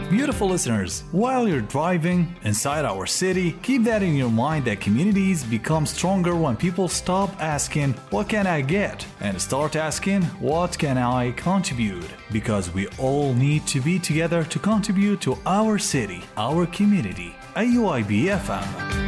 Beautiful listeners, while you're driving inside our city, keep that in your mind that communities become stronger when people stop asking, what can I get? And start asking, what can I contribute? Because we all need to be together to contribute to our city, our community. AUIB FM.